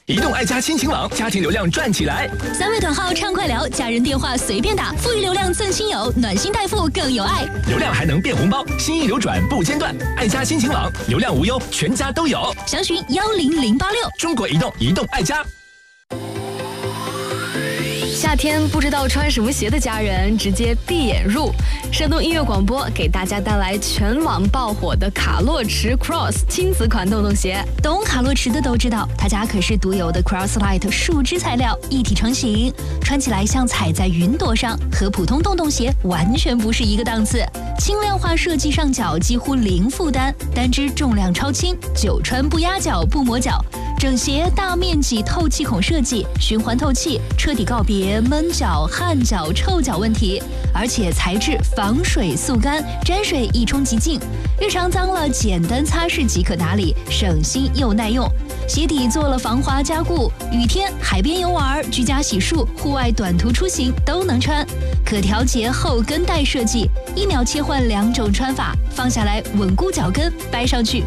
移动爱家新晴朗，家庭流量赚起来。 3位短号畅快聊，家人电话随便打，富裕流量赠亲友，暖心代付更有爱。 流量还能变红包，心意流转不间断。爱家新晴朗，流量无忧，全家都有。 详询10086。 中国移动，移动爱家。 夏天不知道穿什么鞋的家人，直接闭眼入。山东音乐广播给大家带来全网爆火的卡洛驰 Cross 亲子款洞洞鞋。 懂卡洛驰的都知道，他家可是独有的 Crosslight 树脂材料，一体成型，穿起来像踩在云朵上，和普通洞洞鞋完全不是一个档次。轻量化设计上脚几乎零负担，单只重量超轻，久穿不压脚不磨脚。整鞋大面积透气孔设计，循环透气，彻底告别闷脚、汗脚、臭脚问题。而且材质防水速干，沾水一冲即净，日常脏了简单擦拭即可打理，省心又耐用。鞋底做了防滑加固，雨天、海边游玩、居家洗漱、户外短途出行都能穿。可调节后跟带设计，1秒切换2种穿法，放下来稳固脚跟，掰上去